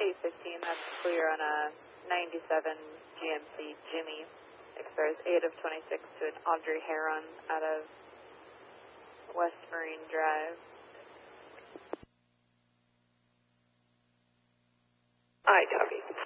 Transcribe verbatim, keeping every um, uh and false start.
eight fifteen, that's clear on a ninety-seven G M C Jimmy. Expires eight of twenty-six to an Audrey Heron out of West Marine Drive. I copy.